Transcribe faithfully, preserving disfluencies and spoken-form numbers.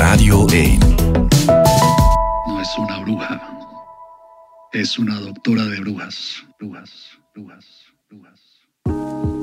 Radio één. No es una bruja. Es una doctora de brujas. Brujas, brujas, brujas.